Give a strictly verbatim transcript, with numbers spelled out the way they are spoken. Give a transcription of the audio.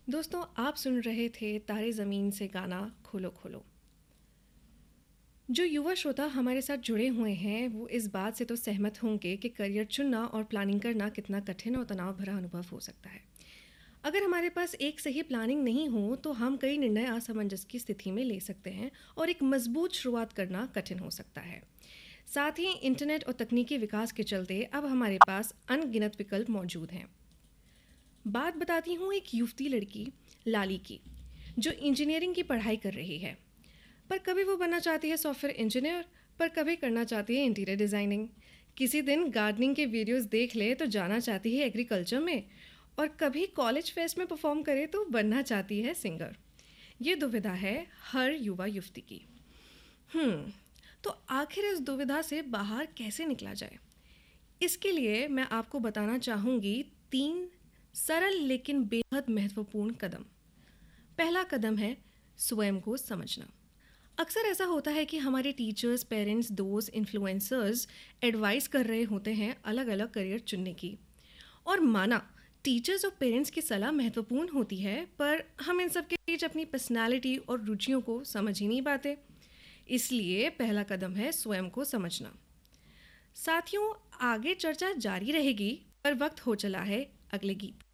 दोस्तों, आप सुन रहे थे तारे ज़मीन से गाना खोलो खोलो। जो युवा श्रोता हमारे साथ जुड़े हुए हैं वो इस बात से तो सहमत होंगे कि करियर चुनना और प्लानिंग करना कितना कठिन और तनाव भरा अनुभव हो सकता है। अगर हमारे पास एक सही प्लानिंग नहीं हो तो हम कई निर्णय असमंजस की स्थिति में ले सकते हैं और एक मजबूत शुरुआत करना कठिन हो सकता है। साथ ही इंटरनेट और तकनीकी विकास के चलते अब हमारे पास अनगिनत विकल्प मौजूद हैं। बात बताती हूँ एक युवती लड़की लाली की, जो इंजीनियरिंग की पढ़ाई कर रही है। पर कभी वो बनना चाहती है सॉफ्टवेयर इंजीनियर, पर कभी करना चाहती है इंटीरियर डिज़ाइनिंग। किसी दिन गार्डनिंग के वीडियोस देख ले तो जाना चाहती है एग्रीकल्चर में, और कभी कॉलेज फेस्ट में परफॉर्म करे तो बनना चाहती है सिंगर। ये दुविधा है हर युवा युवती की। हम्म तो आखिर इस दुविधा से बाहर कैसे निकला जाए? इसके लिए मैं आपको बताना चाहूँगी तीन सरल लेकिन बेहद महत्वपूर्ण कदम। पहला कदम है स्वयं को समझना। अक्सर ऐसा होता है कि हमारे टीचर्स, पेरेंट्स, दोस्त, इन्फ्लुएंसर्स एडवाइस कर रहे होते हैं अलग अलग करियर चुनने की। और माना टीचर्स और पेरेंट्स की सलाह महत्वपूर्ण होती है, पर हम इन सब के बीच अपनी पर्सनालिटी और रुचियों को समझ ही नहीं पाते। इसलिए पहला कदम है स्वयं को समझना। साथियों, आगे चर्चा जारी रहेगी, पर वक्त हो चला है अगले गीत